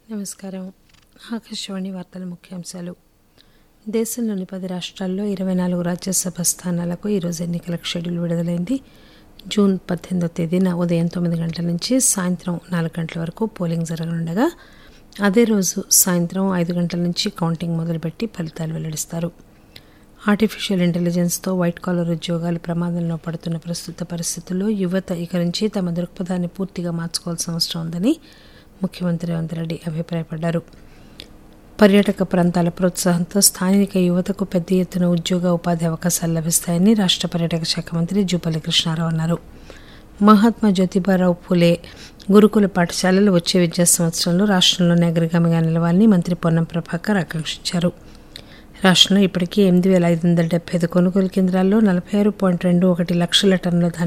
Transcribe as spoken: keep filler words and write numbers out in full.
నమస్కారం. ఆకాశవాణి వార్తల ముఖ్యాంశాలు. దేశంలోని పది రాష్ట్రాల్లో ఇరవై నాలుగు రాజ్యసభ స్థానాలకు ఈరోజు ఎన్నికల షెడ్యూల్ విడుదలైంది. జూన్ పద్దెనిమిదో తేదీన ఉదయం తొమ్మిది గంటల నుంచి సాయంత్రం నాలుగు గంటల వరకు పోలింగ్ జరగనుండగా అదే రోజు సాయంత్రం ఐదు గంటల నుంచి కౌంటింగ్ మొదలుపెట్టి ఫలితాలు వెల్లడిస్తారు. ఆర్టిఫిషియల్ ఇంటెలిజెన్స్తో వైట్ కాలర్ ఉద్యోగాలు ప్రమాదంలో పడుతున్న ప్రస్తుత పరిస్థితుల్లో యువత ఇక నుంచి తమ దృక్పథాన్ని పూర్తిగా మార్చుకోవాల్సిన అవసరం ఉందని ముఖ్యమంత్రి రేవంత్ రెడ్డి అభిప్రాయపడ్డారు. పర్యాటక ప్రాంతాల ప్రోత్సాహంతో స్థానిక యువతకు పెద్ద ఎత్తున ఉద్యోగ ఉపాధి అవకాశాలు లభిస్తాయని రాష్ట్ర పర్యాటక శాఖ మంత్రి జూపల్లి కృష్ణారావు అన్నారు. మహాత్మా జ్యోతిబారావు పూలే గురుకుల పాఠశాలలు వచ్చే విద్యా సంవత్సరంలో రాష్ట్రంలోనే అగ్రగామిగా నిలవాలని మంత్రి పొన్నం ప్రభాకర్ ఆకాంక్షించారు. రాష్ట్రంలో ఇప్పటికీ ఎనిమిది వేల ఐదు వందల డెబ్బై ఐదు కొనుగోలు కేంద్రాల్లో నలభై ఆరు పాయింట్ రెండు ఒకటి లక్షల టన్నుల